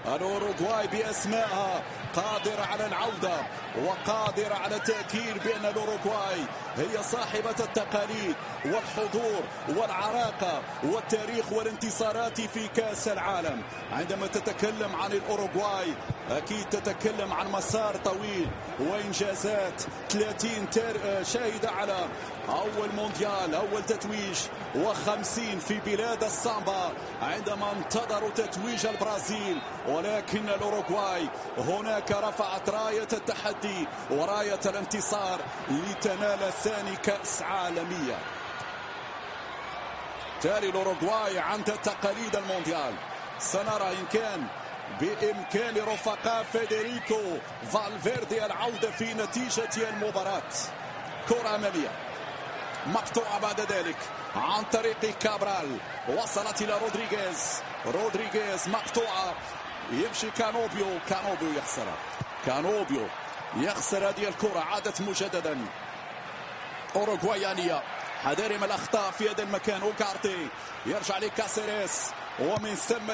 الأوروغواي بأسمائها قادرة على العودة وقادرة على التأكيد بأن الأوروغواي هي صاحبة التقاليد والحضور والعراقة والتاريخ والانتصارات في كأس العالم. عندما تتكلم عن الأوروغواي أكيد تتكلم عن مسار طويل وإنجازات 30 شاهدة على أول مونديال، أول تتويج، و50 في بلاد السامبا عندما انتظروا تتويج البرازيل. ولكن الأوروغواي هناك رفعت راية التحدي وراية الانتصار لتنال ثاني كأس عالمية. تالي الأوروغواي عند تقاليد المونديال. سنرى إن كان بإمكان رفقاء فيدريكو فالفيردي العودة في نتيجة المباراة. كرة أمامية مقطوعة بعد ذلك عن طريق كابرال، وصلت إلى رودريغيز مقطوعة، يمشي كانوبيو يخسرها. كانوبيو يخسر هذه الكرة. عادت مجددا أوروغوايانية. حذاري من الأخطاء في هذا المكان. أوغارتي يرجع لكاسيريس ومن ثم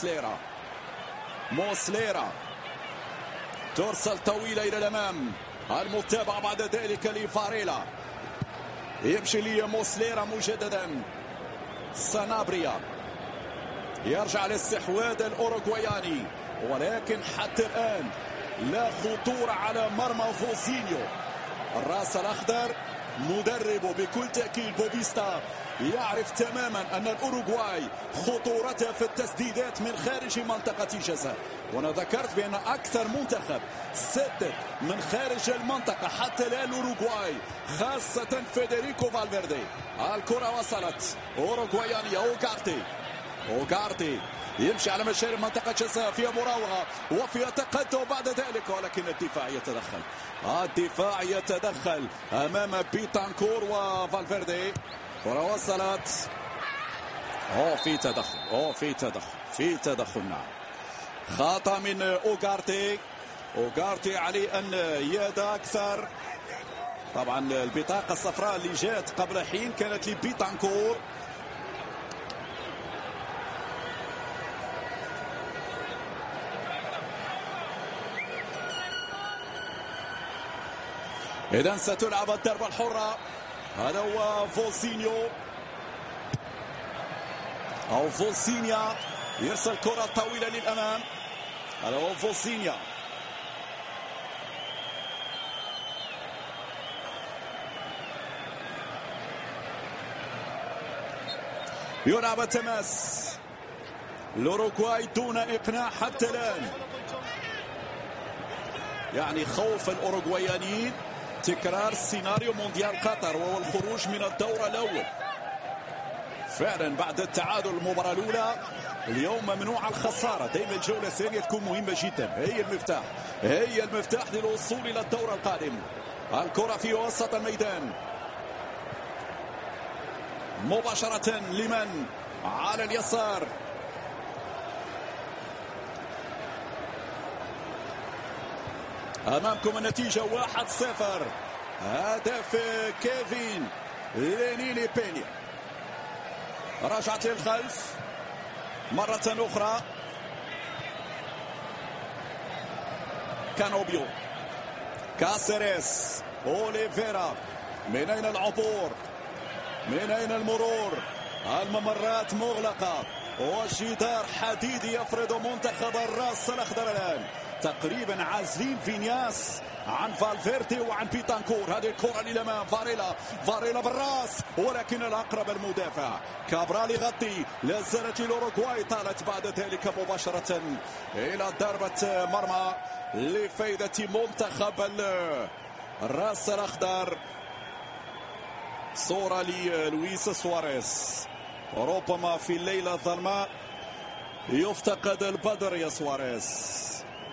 موسليرا ترسل طويلة إلى الأمام. المتابعة بعد ذلك لفاريلا، يمشي لموسليرا مجددا. سانابريا يرجع للاستحواذ الأوروغواياني، ولكن حتى الآن لا خطورة على مرمى فوزينيو. الراس الأخضر مدربه بكل تأكيد بوبيستا يعرف تماما أن الأوروغواي خطورتها في التسديدات من خارج منطقة الجزاء. وانا ذكرت بأن أكثر منتخب سدد من خارج المنطقة حتى الآن الأوروغواي، خاصة فيدريكو فالفيردي. الكرة وصلت أوروغوايانية. أوغارتي يمشي على مشارف منطقة جزاء، فيها مراوغة وفيها تقدم بعد ذلك، ولكن الدفاع يتدخل أمام بيتانكور وفالفيردي. كرة وصلت. في تدخل نعم. خطأ من أوغارتي عليه أن يد أكثر. طبعا البطاقة الصفراء اللي جات قبل حين كانت لبيتانكور. إذن ستلعب الضربة الحرة. هذا هو فولسينيا يرسل كرة طويلة للأمام. هذا هو فولسينيا. يلعب التماس. الأوروغواي دون إقناع حتى الآن. يعني خوف الأوروغوايانيين تكرار سيناريو مونديال قطر وهو الخروج من الدور الأول. فعلا بعد التعادل المباراة الأولى اليوم ممنوع الخسارة. دائما الجولة الثانية تكون مهمة جدا، هي المفتاح للوصول إلى الدور القادم. الكرة في وسط الميدان مباشرة لمن على اليسار. أمامكم النتيجة 1-0. هدف كيفين لينيني بينيا. رجعت للخلف مرة أخرى. كانوبيو، كاسيريس، أوليفيرا. من أين العبور؟ من أين المرور؟ الممرات مغلقة وجدار حديدي يفرض منتخب الراس الأخضر الآن. تقريبا عازلين فينياس عن فالفيردي وعن بيتانكور. هذه الكرة للأمام. فاريلا بالراس، ولكن الأقرب المدافع كابرال يغطي. لا زالت الأوروغواي. طالت بعد ذلك مباشرة إلى ضربة مرمى لفائدة منتخب الراس الأخضر. صورة للويس سواريز. ربما في الليلة الظلماء يفتقد البدر يا سواريز.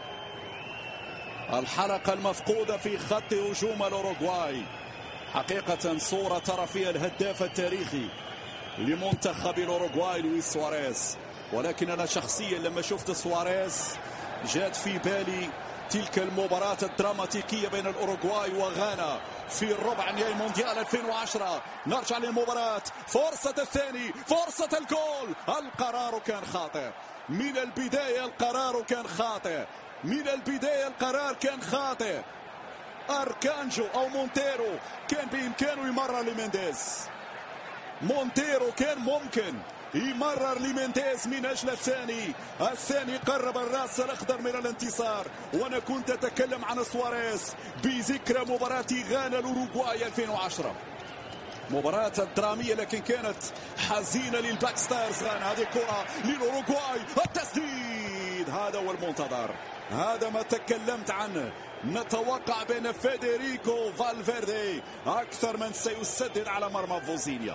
الحلقة المفقودة في خط هجوم الأوروغواي. حقيقة صورة ترى فيها الهداف التاريخي لمنتخب الأوروغواي لويس سواريز. ولكن أنا شخصيا لما شفت سواريز جات في بالي تلك المباراة الدراماتيكية بين الأوروغواي وغانا في الربع نهائي مونديال 2010. نرجع للمباراة، فرصة الثاني، فرصة الجول. القرار كان خاطئ من البداية، القرار كان خاطئ من البداية، القرار كان خاطئ. أركانجو أو مونتيرو كان بإمكانه يمرر لمينديز، مونتيرو كان ممكن يمرر لمينديز من أجل الثاني قرب الرأس الأخضر من الانتصار. وأنا كنت أتكلم عن سواريز بذكرى مباراة غانا الأوروغواي 2010، مباراة درامية لكن كانت حزينة للبلاك ستارز غانا. هذه الكرة للأوروغواي، التسديد، هذا هو المنتظر، هذا ما تكلمت عنه. نتوقع بأن فيدريكو فالفيردي أكثر من سيسدد على مرمى فوزينيا.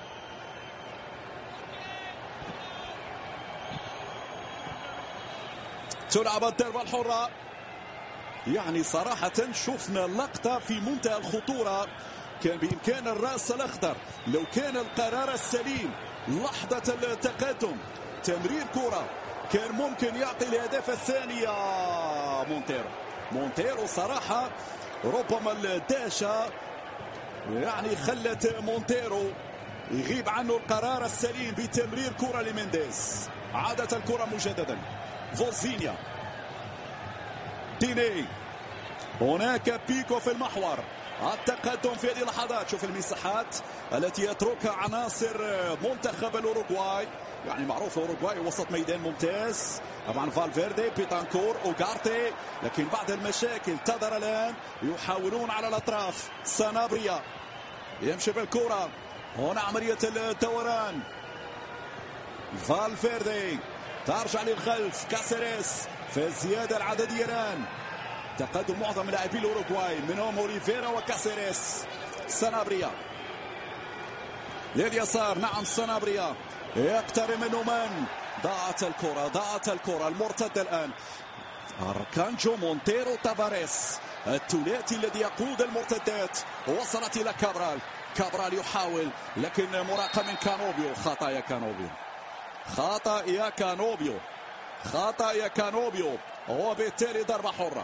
تلعب الضربة الحرة. يعني صراحة شفنا لقطة في منتهى الخطورة، كان بإمكان الرأس الأخضر لو كان القرار السليم لحظة التقدم تمرير كرة كان ممكن يعطي الهدف الثاني. مونتيرو صراحة ربما الداشة يعني خلت مونتيرو يغيب عنه القرار السليم بتمرير كرة لمينديز. عادت الكرة مجددا، فوزينيا، ديني، هناك بيكو في المحور، التقدم في هذه اللحظات. شوف المساحات التي يتركها عناصر منتخب الأوروغواي، يعني معروف الأوروغواي وسط ميدان ممتاز، طبعا فالفيردي، بيتانكور، اوغارتي، لكن بعد المشاكل تظهر الآن، يحاولون على الأطراف. سانابريا يمشي بالكرة، هنا عملية الدوران، فالفيردي ترجع للخلف، كاسيريس في الزيادة العددية الآن، تقدم معظم لاعبي الأوروغواي منهم اوليفيرا وكاسيريس. سانابريا لليسار، نعم سانابريا يقترب منه من؟ ضاعت الكرة المرتدة الآن. أركانجو، مونتيرو، تافاريس، الثلاثي الذي يقود المرتدات، وصلت إلى كابرال يحاول لكن مراقب من كانوبيو. خطأ يا كانوبيو وبالتالي ضربة حرة.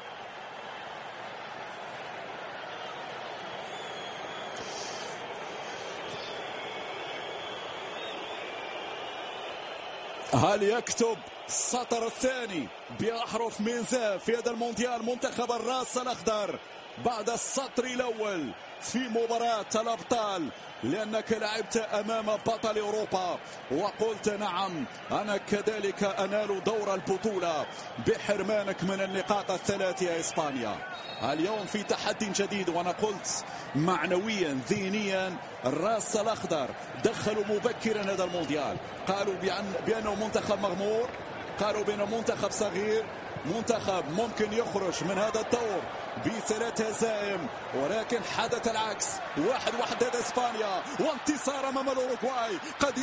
هل يكتب السطر الثاني بأحرف ميزان في هذا المونديال منتخب الراس الأخضر بعد السطر الأول في مباراة الأبطال؟ لأنك لعبت أمام بطل أوروبا وقلت نعم أنا كذلك أنال دور البطولة بحرمانك من النقاط الثلاث يا إسبانيا. اليوم في تحدي جديد، وأنا قلت معنويا ذهنيا الراس الأخضر دخلوا مبكرا هذا المونديال، قالوا بأنه منتخب مغمور، قالوا بأنه منتخب صغير، منتخب ممكن يخرج من هذا الدور ب3 هزائم، ولكن حدث العكس. 1-1 هذا اسبانيا، وانتصار امام الاوروغواي. قد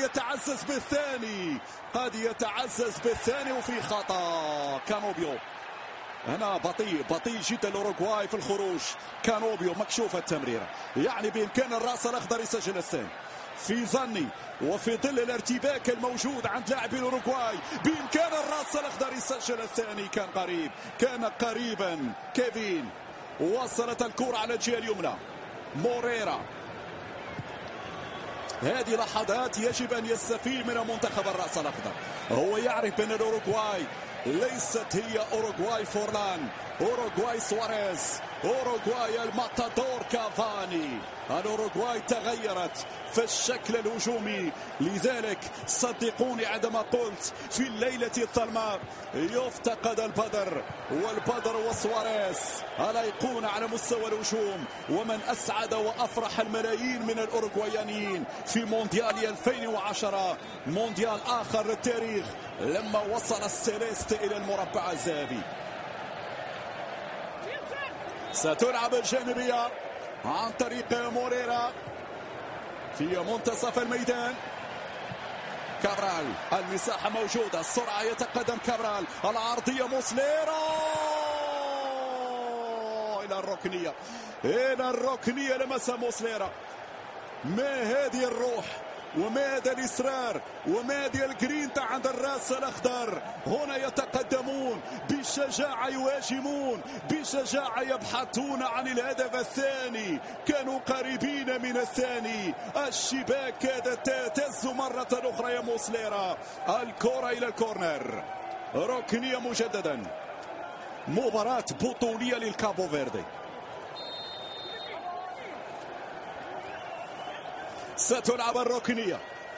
يتعزز بالثاني وفي خطا كانوبيو. هنا بطيء جدا الاوروغواي في الخروج. كانوبيو مكشوفه التمريره، يعني بامكان الراس الاخضر يسجل الثاني. في ظني وفي ظل الارتباك الموجود عند لاعبي الأوروغواي بإمكان الراس الأخضر يسجل الثاني. كان قريبا كيفين. وصلت الكرة على الجهة اليمنى، موريرا. هذه لحظات يجب أن يستفيد منها منتخب الراس الأخضر. هو يعرف بأن الأوروغواي ليست هي أوروغواي فورلان، أوروغواي سواريز، أوروغواي الماتادور كافاني. الأوروغواي تغيرت في الشكل الهجومي، لذلك صدقوني عندما قلت في الليلة الظلماء يفتقد البدر، والبدر وسواريز الأيقونة على مستوى الهجوم، ومن أسعد وأفرح الملايين من الأوروغوايانيين في مونديال 2010، مونديال آخر للتاريخ لما وصل السيليست إلى المربع الذهبي. ستلعب الجانبية عن طريق موريرا في منتصف الميدان. كابرال، المساحة موجودة، السرعة، يتقدم كابرال، العرضية موسليرا إلى الركنية لمسها موسليرا. ما هذه الروح وما هذا الإصرار وما هذه الجرينتا عند الراس الأخضر. هنا يتقدمون بشجاعة يواجهون، بشجاعة يبحثون عن الهدف الثاني، كانوا قريبين من الثاني. الشباك كادت تهتز مرة أخرى يا موسليرا. الكرة إلى الكورنر، ركنية مجددا. مباراة بطولية للكابو فيردي. ستلعب الركنية،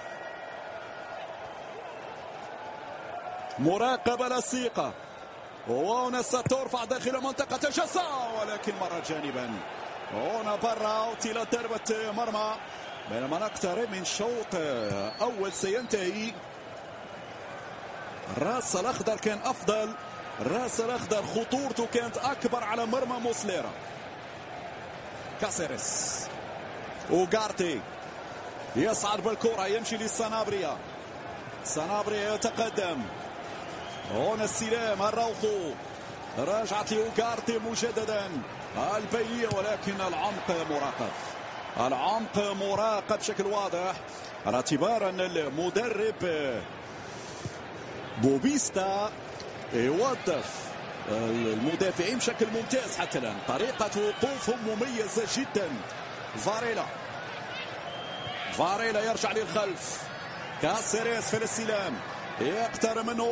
مراقبة لصيقة، وهنا سترفع داخل منطقة الجزاء ولكن مرة جانبا. هنا برا إلى ضربة مرمى. بينما نقترب من شوط أول سينتهي. الراس الأخضر كان أفضل، الراس الأخضر خطورته كانت أكبر على مرمى موسليرا. كاسيريس وغارتي يصعد بالكرة، يمشي للسنابريا، سنابريا يتقدم. هنا السلام، الروخو رجعت لأوغارتي مجددا. البينية ولكن العمق مراقب، العمق مراقب بشكل واضح، على اعتبار أن المدرب بوبيستا يوظف المدافعين بشكل ممتاز حتى الآن. طريقة وقوفهم مميزة جدا. فاريلا يرجع للخلف، كاسيريس في الاستلام، يقترب منه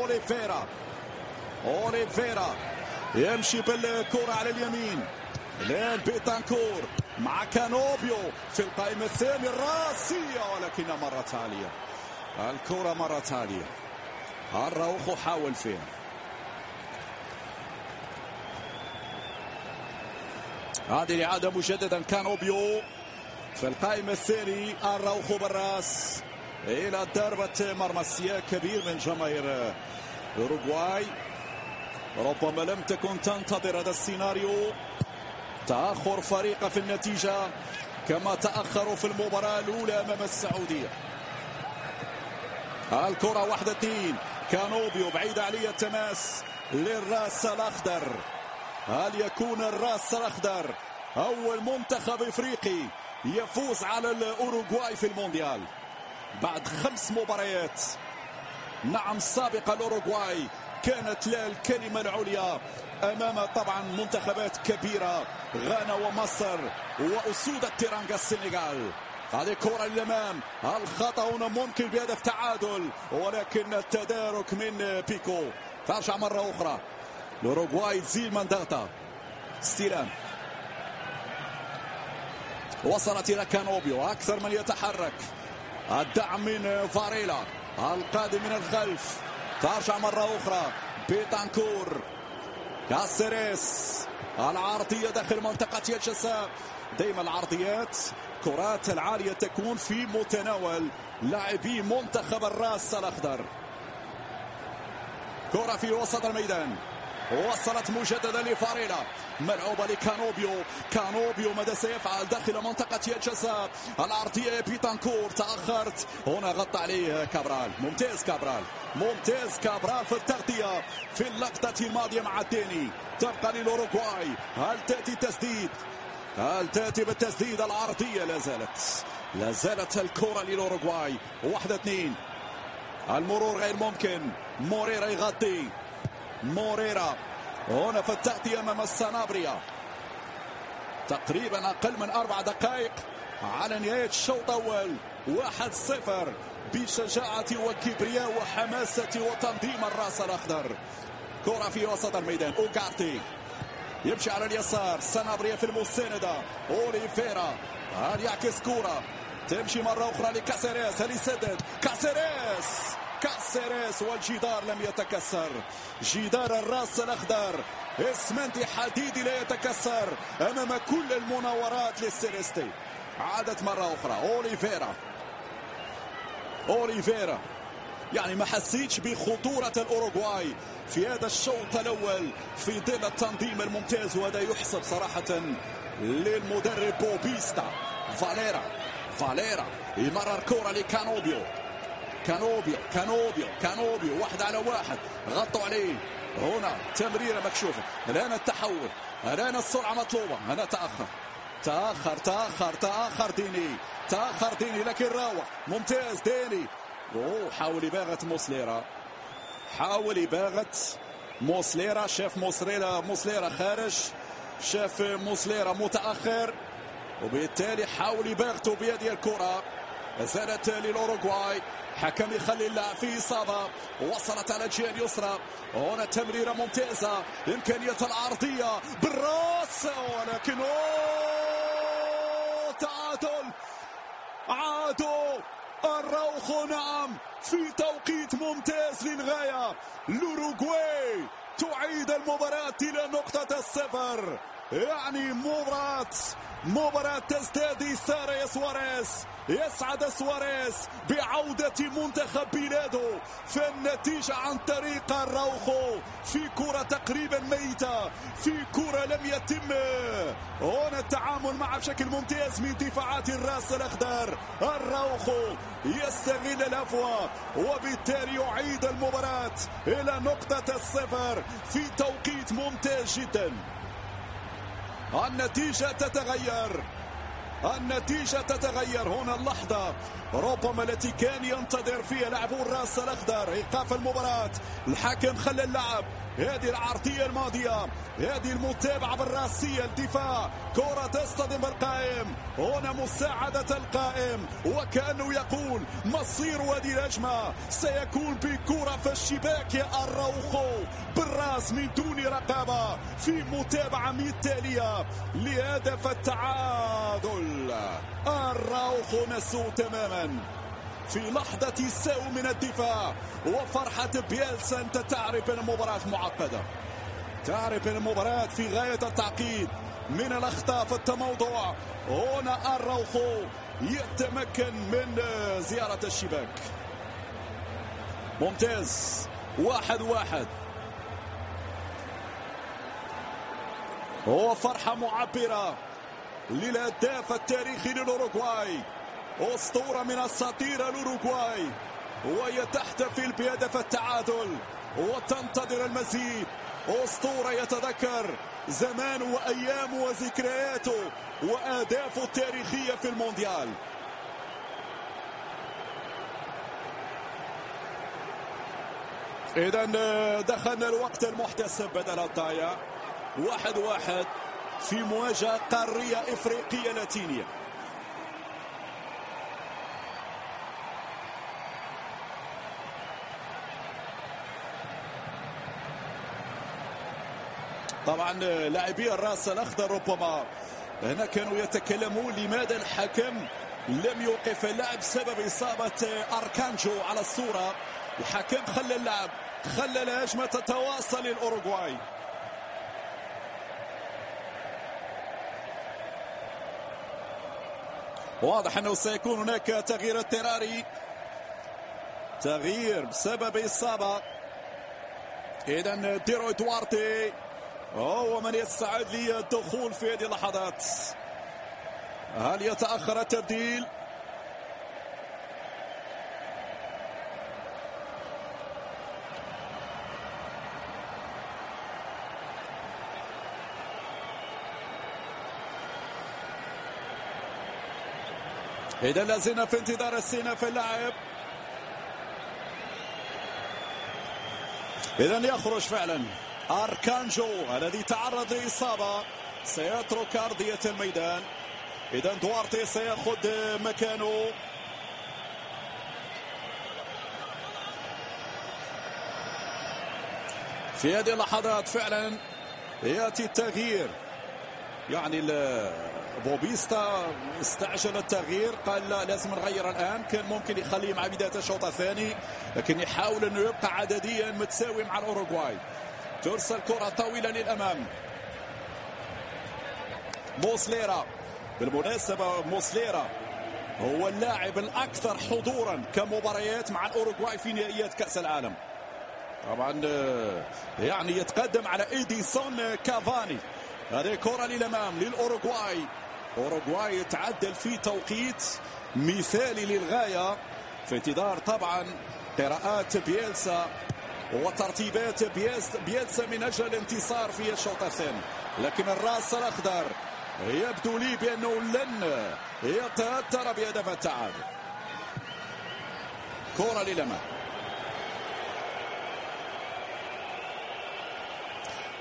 أوليفيرا يمشي بالكرة على اليمين. الآن بيتانكور مع كانوبيو في القائمة الثانية الراسية ولكنها مرت عالية. الكرة مرت عالية، الروخو حاول فيها. هذه الإعادة مجددا، كانوبيو في القائمة الثاني، الروخو بالراس إلى ضربة مرمى. سياق كبير من جماهير أوروغواي، ربما لم تكن تنتظر هذا السيناريو. تأخر فريق في النتيجة كما تأخروا في المباراة الأولى أمام السعودية. الكرة 1-2، كانوبيو بعيد عليه التماس للراس الأخضر. هل يكون الراس الأخضر أول منتخب إفريقي يفوز على الأوروغواي في المونديال بعد 5 مباريات؟ نعم، سابقا الأوروغواي كانت لا الكلمة العليا أمام طبعا منتخبات كبيرة، غانا ومصر وأسود التيرانجا السنغال. هذه كرة للأمام، الخطأ هنا ممكن بهدف تعادل ولكن التدارك من بيكو. ترجع مرة أخرى الأوروغواي تزيل منداتا، استلام وصلت إلى كانوبيو، أكثر من يتحرك، الدعم من فاريلا القادم من الخلف. ترجع مرة أخرى بيتانكور، كاسيريس، العرضية داخل منطقة الجزاء. دائما العرضيات كرات العالية تكون في متناول لاعبي منتخب الراس الأخضر. كرة في وسط الميدان، وصلت مجددا لفاريلا، ملعوبة كانوبيو ماذا سيفعل داخل منطقة الجزاء؟ العرضية بيتانكور، تأخرت هنا، غطى عليه كابرال. ممتاز كابرال في التغطية في اللقطة الماضية مع الديني. تبقى للأوروغواي، هل تأتي بالتسديد؟ العرضية لا زالت الكرة للأوروغواي. 1-2، المرور غير ممكن، موريرا يغطي، هنا في التغطية أمام السنابريا. تقريبا أقل من 4 دقائق على نهاية الشوط الأول. 1-0 بشجاعة وكبرياء وحماسة وتنظيم الراس الأخضر. كرة في وسط الميدان، أوغارتي يمشي على اليسار، سنابريا في المساندة، أوليفيرا هل يعكس كرة، تمشي مرة أخرى لكاسيريس، هل يسدد؟ كاسيريس والجدار لم يتكسر. جدار الراس الأخضر اسمنتي حديدي لا يتكسر أمام كل المناورات للسيليستي. عادت مرة أخرى أوليفيرا يعني ما حسيتش بخطورة الأوروغواي في هذا الشوط الأول في ظل التنظيم الممتاز، وهذا يحسب صراحة للمدرب بوبيستا. فاليرا يمرر كرة لكانوبيو، كانوبيو 1-على-1، غطوا عليه. هنا تمريرة مكشوفة، الآن التحول، الآن السرعة مطلوبة. هنا تأخر ديني لكن راوح ممتاز ديني. حاول إباغة موسليرا، حاول إباغة موسليرا، شاف موسليرا خارج، شاف موسليرا متأخر، وبالتالي حاول يباغتوا بهذه الكرة. زالت للأوروغواي، حكم يخلي اللاعب في إصابة، وصلت على الجهة اليسرى. هنا تمريرة ممتازة، إمكانية العرضية بالراس، ولكن تعادل. عادوا الروخو، نعم، في توقيت ممتاز للغاية. الأوروغواي تعيد المباراة إلى نقطة الصفر. يعني مباراة تزداد إثارة يا سواريز. يسعد سواريز بعودة منتخب بلاده، فالنتيجة عن طريق الروخو في كرة تقريبا ميتة، في كرة لم يتم هنا التعامل معها بشكل ممتاز من دفاعات الراس الأخضر. الروخو يستغل الأفواه، وبالتالي يعيد المباراة إلى نقطة الصفر في توقيت ممتاز جدا. النتيجة تتغير هنا اللحظة ربما التي كان ينتظر فيها لاعبو الراس الأخضر إيقاف المباراة. الحكم خلى اللعب، هذه العرضية الماضية، هذه المتابعة بالراسية، الدفاع، كرة تصطدم القائم، هنا مساعدة القائم، وكأنه يقول مصير هذه الهجمة سيكون بكرة في الشباك يا الروخو بالراس من دون رقابة، في متابعة مثالية لهدف التعادل. الروخو نسو تماما في لحظة سوء من الدفاع وفرحة بيلسا. أنت تعرف أن المباراة معقدة، تعرف أن المباراة في غاية التعقيد من الأخطاء في التموضع. هنا الروخو يتمكن من زيارة الشباك. ممتاز، 1-1. وفرحة معبرة للهداف التاريخي للأوروغواي، أسطورة من أساطير الأوروغواي، وهي تحتفل بهدف التعادل وتنتظر المزيد. أسطورة يتذكر زمان وأيام وذكرياته وأهدافه التاريخية في المونديال. إذا دخلنا الوقت المحتسب بدل الضايع. 1-1 في مواجهة قارية إفريقية لاتينية. طبعا لاعبي الراس الأخضر ربما هنا كانوا يتكلمون لماذا الحكم لم يوقف اللعب بسبب إصابة أركانجو على الصورة. الحكم خلى اللعب، خلى الهجمة تتواصل للأوروغواي. واضح أنه سيكون هناك تغيير اضطراري، تغيير بسبب إصابة. إذن ديرو دوارتي هو من يستعد للدخول في هذه اللحظات. هل يتأخر التبديل؟ إذا لازلنا في انتظار استئناف اللاعب. إذا يخرج فعلا أركانجو الذي تعرض لإصابة، سيترك أرضية الميدان. إذا دوارتي سيأخذ مكانه. في هذه اللحظات فعلا يأتي التغيير. يعني بوبيستا استعجل التغيير، قال لا لازم نغير الآن. كان ممكن يخليه مع بداية الشوط الثاني، لكن يحاول أنه يبقى عدديا متساوي مع الأوروغواي. ترسل كرة طويلة للأمام. موسليرا، بالمناسبة موسليرا هو اللاعب الأكثر حضورا كمباريات مع الأوروغواي في نهائيات كأس العالم. طبعا يعني يتقدم على إديسون كافاني. هذه كرة للأمام للأوروغواي. أوروغواي يتعدل في توقيت مثالي للغاية، في انتظار طبعا قراءات بيلسا وترتيبات بيلسا من أجل الانتصار في الشوط الثاني. لكن الراس الأخضر يبدو لي بأنه لن يتأثر بهدف التعادل. كرة للأمام.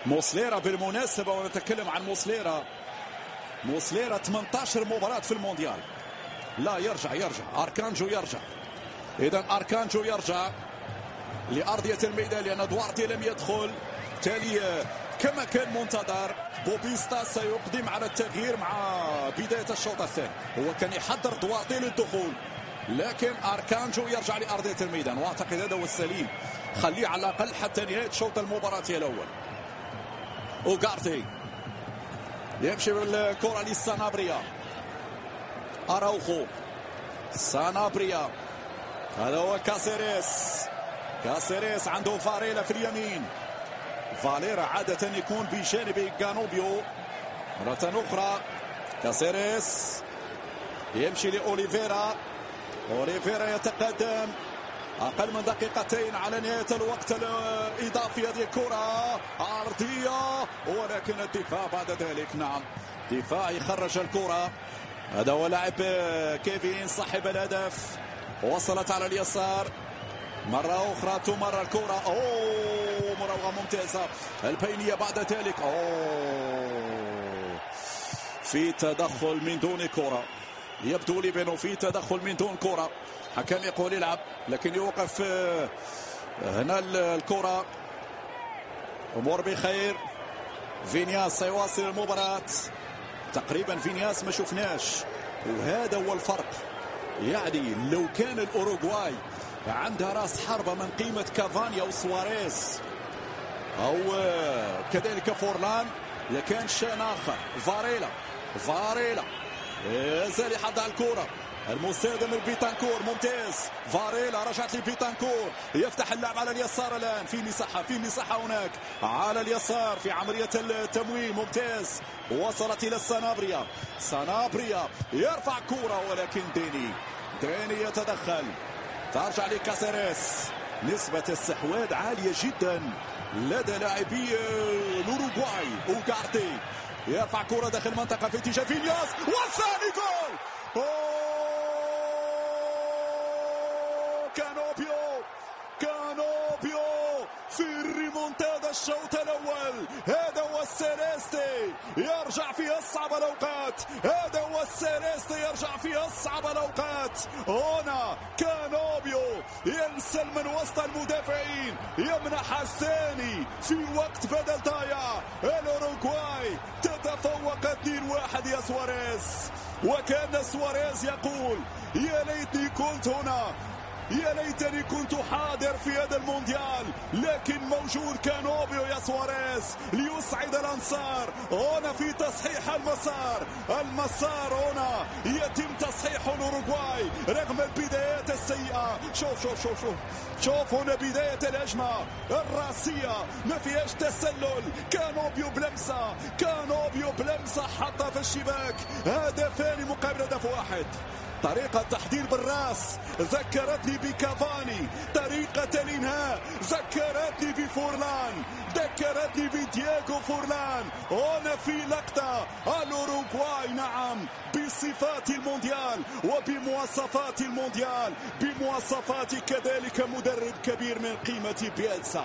موسليرا بالمناسبة، ونتكلم عن موسليرا 18 مباراة في المونديال. لا، يرجع أركانجو يرجع. إذا أركانجو يرجع لأرضية الميدان لأن دوارتي لم يدخل. بالتالي كما كان منتظر بوبيستا سيقدم على التغيير مع بداية الشوط الثاني. هو كان يحضر دوارتي للدخول، لكن أركانجو يرجع لأرضية الميدان، وأعتقد هذا هو السليم. خليه على الأقل حتى نهاية شوط المباراة الأول. أوغارتي يمشي بالكرة لسانابريا. أراوخو، سانابريا، هذا هو كاسيريس عنده فاريلا في اليمين. فاليرا عادة يكون بجانب كانوبيو. مرة أخرى كاسيريس يمشي لأوليفيرا. يتقدم أقل من دقيقتين على نهاية الوقت الإضافي. هذه الكرة عرضية، ولكن الدفاع بعد ذلك دفاع يخرج الكرة. هذا هو لاعب كيفين صاحب الهدف. وصلت على اليسار مرة أخرى، تمر الكرة. مراوغة ممتازة البينية بعد ذلك. في تدخل من دون كرة، يبدو لي بأنه في تدخل من دون كرة. حكم يقول يلعب، لكن يوقف هنا الكرة. أمور بخير. فينياس سيواصل المباراة. تقريبا فينياس ما شفناش، وهذا هو الفرق. يعني لو كان الأوروغواي عندها راس حربة من قيمة كافاني أو سواريز أو كذلك فورلان لكان شأن آخر. فاريلا يزال يحضر الكرة. المساعدة من بيتانكور ممتاز. فاريلا رجعت لبيتانكور، يفتح اللعب على اليسار الآن. في مساحة هناك على اليسار في عملية التمويه ممتاز. وصلت إلى سانابريا يرفع كرة، ولكن ديني يتدخل. ترجع لكاسيريس. نسبة استحواذ عالية جدا لدى لاعبي الأوروغواي. أوغارتي يرفع كرة داخل المنطقة في اتجاه فينياس، والثاني جول. كانوبيو في الريمونتادا الشوط الأول. هذا هو السيليستي يرجع في أصعب الأوقات. هنا كانوبيو ينسل من وسط المدافعين، يمنح الثاني في وقت بدل ضايع. الأوروغواي تتفوق 2-1 يا سواريز. وكان سواريز يقول يا ليتني كنت هنا، يا ليتني كنت حاضر في هذا المونديال، لكن موجود كانوبيو يا سواريز ليسعد الأنصار. هنا في تصحيح المسار هنا يتم تصحيح الأوروغواي رغم البدايات السيئة. شوف هنا بداية الهجمة الراسية ما فيهاش تسلل. كانوبيو بلمسة حطها في الشباك. هدفان مقابل هدف واحد. طريقة تحضير بالراس ذكرتني بكافاني، طريقة الإنهاء ذكرتني بفورلان، ذكرتني بدياغو فورلان. هنا في لقطة الأوروغواي بصفات المونديال وبمواصفات المونديال، بمواصفات كذلك مدرب كبير من قيمة بيلسا.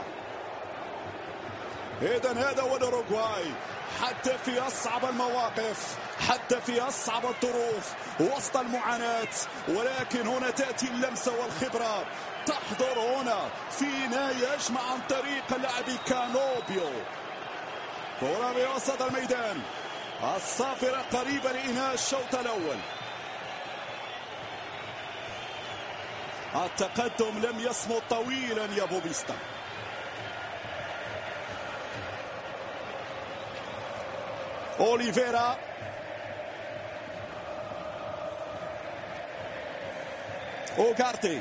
إذن هذا هو الأوروغواي حتى في أصعب المواقف، حتى في أصعب الظروف، وسط المعاناة. ولكن هنا تأتي اللمسة والخبرة تحضر هنا في نهاية هجمة عن طريق اللاعب كانوبيو. كرة بوسط الميدان، الصافرة قريبة لإنهاء الشوط الأول. التقدم لم يصمد طويلا يا بوبيستا. أوليفيرا أوغارتي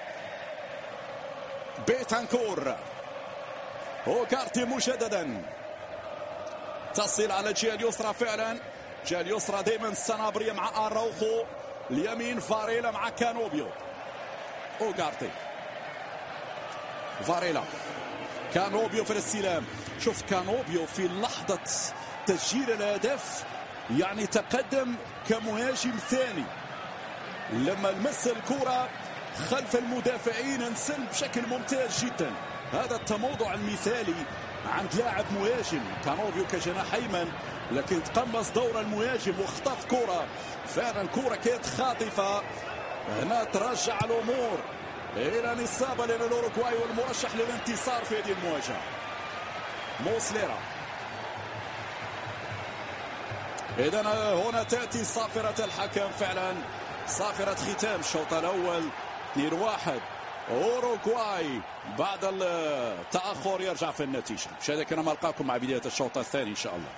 بيتانكور. أوغارتي مجددا تصل على الجهة اليسرى فعلا. الجهة اليسرى دائما سانابريا مع أراوخو، اليمين فاريلا مع كانوبيو. أوغارتي فاريلا كانوبيو في الاستلام. شوف كانوبيو في لحظة تسجيل الهدف يعني تقدم كمهاجم ثاني، لما لمس الكرة خلف المدافعين انسل بشكل ممتاز جدا. هذا التموضع المثالي عند لاعب مهاجم كانوفيو كجناح ايمن، لكن تقمص دور المهاجم واخطف كرة، فعلا كرة كانت خاطفة. هنا ترجع الامور الى نصابة للاوروغواي والمرشح للانتصار في هذه المواجهة. موسليرا. إذا هنا تأتي صافرة الحكم، فعلا صافرة ختام الشوط الأول. 2-1 أوروغواي. بعد التأخر يرجع في النتيجة. مشاهدينا نلقاكم مع بداية الشوط الثاني إن شاء الله.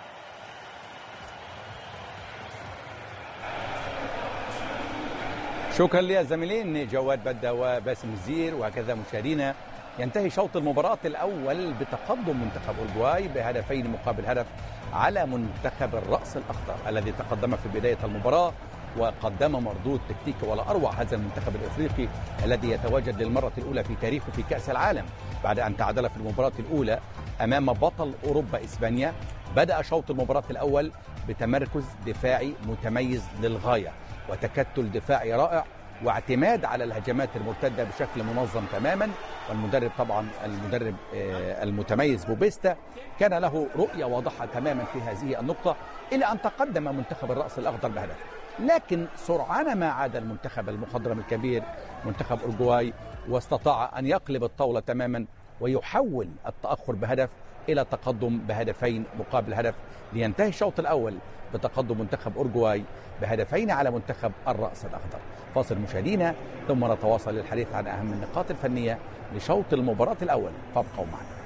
شكرا للزميلين جواد بدة وباسم الزير. وهكذا مشاهدينا ينتهي شوط المباراة الأول بتقدم منتخب أوروغواي بهدفين مقابل هدف على منتخب الرأس الأخضر الذي تقدم في بداية المباراة وقدم مردود تكتيكي ولا أروع. هذا المنتخب الإفريقي الذي يتواجد للمرة الأولى في تاريخه في كأس العالم بعد أن تعادل في المباراة الأولى أمام بطل أوروبا إسبانيا. بدأ شوط المباراة الأول بتمركز دفاعي متميز للغاية وتكتل دفاعي رائع واعتماد على الهجمات المرتدة بشكل منظم تماما. والمدرب طبعا المدرب المتميز بوبيستا كان له رؤية واضحة تماما في هذه النقطة إلى أن تقدم منتخب الرأس الأخضر بهدف. لكن سرعان ما عاد المنتخب المخضرم الكبير منتخب أوروغواي واستطاع أن يقلب الطاولة تماما ويحول التأخر بهدف إلى تقدم بهدفين مقابل هدف لينتهي الشوط الأول بتقدم منتخب أوروغواي بهدفين على منتخب الرأس الأخضر. فاصل مشاهدينا ثم نتواصل للحديث عن أهم النقاط الفنية لشوط المباراة الأول، فابقوا معنا.